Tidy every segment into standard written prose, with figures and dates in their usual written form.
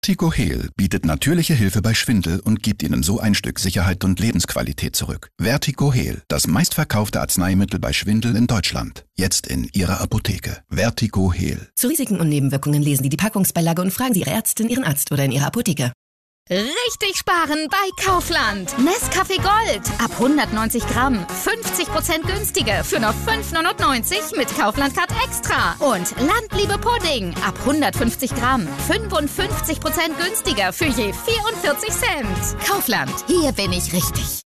VertigoHeal bietet natürliche Hilfe bei Schwindel und gibt Ihnen so ein Stück Sicherheit und Lebensqualität zurück. VertigoHeal, das meistverkaufte Arzneimittel bei Schwindel in Deutschland. Jetzt in Ihrer Apotheke. VertigoHeal. Zu Risiken und Nebenwirkungen lesen Sie die Packungsbeilage und fragen Sie Ihre Ärztin, Ihren Arzt oder in Ihrer Apotheke. Richtig sparen bei Kaufland. Nescafé Gold ab 190 Gramm. 50% günstiger für nur 5,99 mit Kaufland Card Extra. Und Landliebe Pudding ab 150 Gramm. 55% günstiger für je 44 Cent. Kaufland, hier bin ich richtig.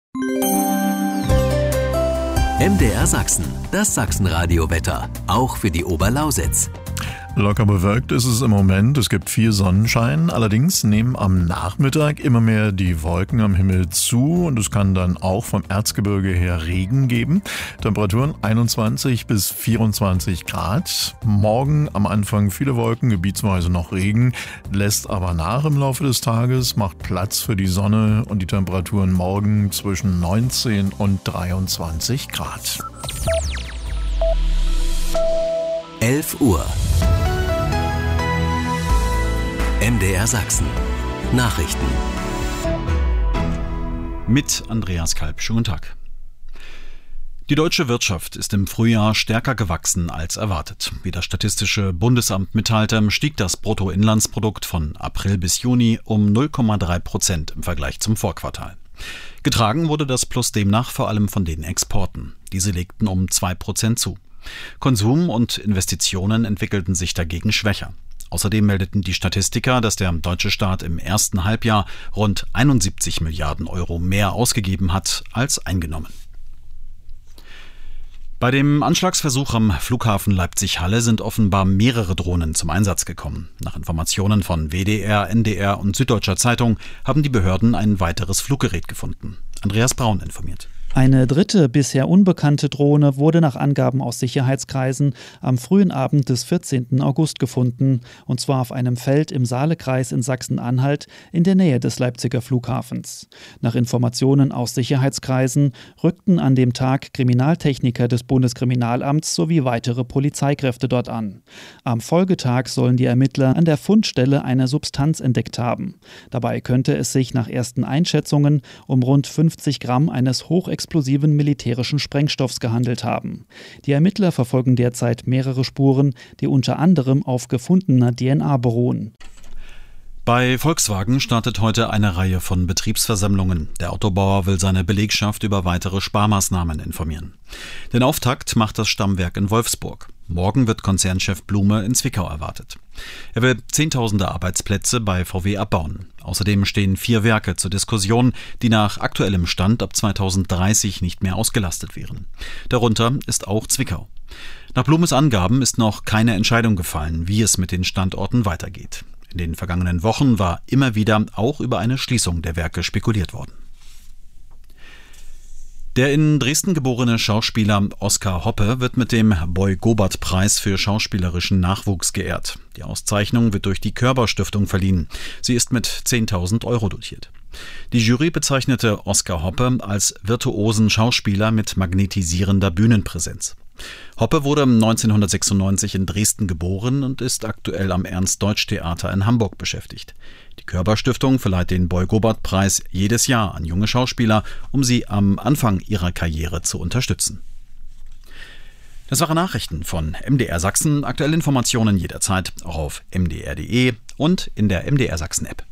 MDR Sachsen, das Sachsenradio-Wetter. Auch für die Oberlausitz. Locker bewölkt ist es im Moment, es gibt viel Sonnenschein, allerdings nehmen am Nachmittag immer mehr die Wolken am Himmel zu und es kann dann auch vom Erzgebirge her Regen geben. Temperaturen 21 bis 24 Grad. Morgen am Anfang viele Wolken, gebietsweise noch Regen, lässt aber nach im Laufe des Tages, macht Platz für die Sonne und die Temperaturen morgen zwischen 19 und 23 Grad. 11 Uhr. MDR Sachsen. Nachrichten. Mit Andreas Kalb. Schönen guten Tag. Die deutsche Wirtschaft ist im Frühjahr stärker gewachsen als erwartet. Wie das Statistische Bundesamt mitteilte, stieg das Bruttoinlandsprodukt von April bis Juni um 0,3% im Vergleich zum Vorquartal. Getragen wurde das Plus demnach vor allem von den Exporten. Diese legten um 2% zu. Konsum und Investitionen entwickelten sich dagegen schwächer. Außerdem meldeten die Statistiker, dass der deutsche Staat im ersten Halbjahr rund 71 Milliarden Euro mehr ausgegeben hat als eingenommen. Bei dem Anschlagsversuch am Flughafen Leipzig-Halle sind offenbar mehrere Drohnen zum Einsatz gekommen. Nach Informationen von WDR, NDR und Süddeutscher Zeitung haben die Behörden ein weiteres Fluggerät gefunden. Andreas Braun informiert. Eine dritte, bisher unbekannte Drohne wurde nach Angaben aus Sicherheitskreisen am frühen Abend des 14. August gefunden, und zwar auf einem Feld im Saalekreis in Sachsen-Anhalt in der Nähe des Leipziger Flughafens. Nach Informationen aus Sicherheitskreisen rückten an dem Tag Kriminaltechniker des Bundeskriminalamts sowie weitere Polizeikräfte dort an. Am Folgetag sollen die Ermittler an der Fundstelle eine Substanz entdeckt haben. Dabei könnte es sich nach ersten Einschätzungen um rund 50 Gramm eines hochexplosiven militärischen Sprengstoffs gehandelt haben. Die Ermittler verfolgen derzeit mehrere Spuren, die unter anderem auf gefundener DNA beruhen. Bei Volkswagen startet heute eine Reihe von Betriebsversammlungen. Der Autobauer will seine Belegschaft über weitere Sparmaßnahmen informieren. Den Auftakt macht das Stammwerk in Wolfsburg. Morgen wird Konzernchef Blume in Zwickau erwartet. Er will Zehntausende Arbeitsplätze bei VW abbauen. Außerdem stehen 4 Werke zur Diskussion, die nach aktuellem Stand ab 2030 nicht mehr ausgelastet wären. Darunter ist auch Zwickau. Nach Blumes Angaben ist noch keine Entscheidung gefallen, wie es mit den Standorten weitergeht. In den vergangenen Wochen war immer wieder auch über eine Schließung der Werke spekuliert worden. Der in Dresden geborene Schauspieler Oskar Hoppe wird mit dem Boy-Gobert-Preis für schauspielerischen Nachwuchs geehrt. Die Auszeichnung wird durch die Körber-Stiftung verliehen. Sie ist mit 10.000 Euro dotiert. Die Jury bezeichnete Oskar Hoppe als virtuosen Schauspieler mit magnetisierender Bühnenpräsenz. Hoppe wurde 1996 in Dresden geboren und ist aktuell am Ernst-Deutsch-Theater in Hamburg beschäftigt. Die Körber-Stiftung verleiht den Boy-Gobert-Preis jedes Jahr an junge Schauspieler, um sie am Anfang ihrer Karriere zu unterstützen. Das waren Nachrichten von MDR Sachsen. Aktuelle Informationen jederzeit auch auf mdr.de und in der MDR Sachsen-App.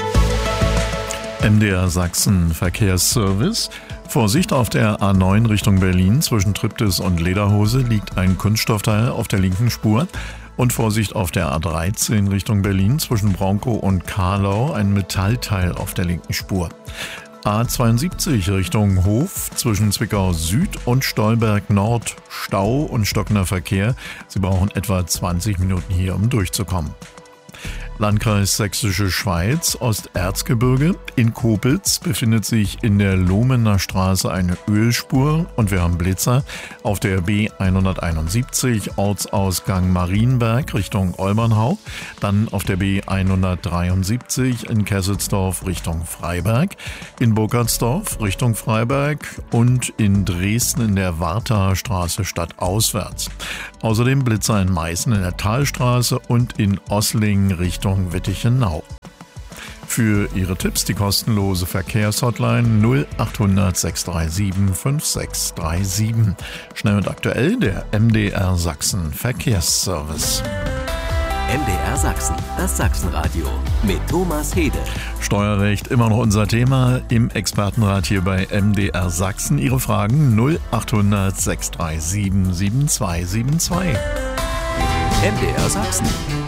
MDR Sachsen Verkehrsservice. Vorsicht, auf der A9 Richtung Berlin zwischen Triptis und Lederhose liegt ein Kunststoffteil auf der linken Spur. Und Vorsicht, auf der A13 Richtung Berlin zwischen Bronkow und Karlau ein Metallteil auf der linken Spur. A72 Richtung Hof zwischen Zwickau Süd und Stolberg Nord Stau und stockender Verkehr. Sie brauchen etwa 20 Minuten hier, um durchzukommen. Landkreis Sächsische Schweiz, Osterzgebirge. In Kopitz befindet sich in der Lohmener Straße eine Ölspur und wir haben Blitzer. Auf der B171 Ortsausgang Marienberg Richtung Olbernhau. Dann auf der B173 in Kesselsdorf Richtung Freiberg. In Burkhardsdorf Richtung Freiberg und in Dresden in der Wartaer Straße stadtauswärts. Außerdem Blitzer in Meißen in der Talstraße und in Ossling Richtung Richtung Wittichenau. Für Ihre Tipps die kostenlose Verkehrshotline 0800 637 5637. Schnell und aktuell der MDR Sachsen Verkehrsservice. MDR Sachsen, das Sachsenradio mit Thomas Hede. Steuerrecht immer noch unser Thema im Expertenrat hier bei MDR Sachsen. Ihre Fragen 0800 637 7272. MDR Sachsen.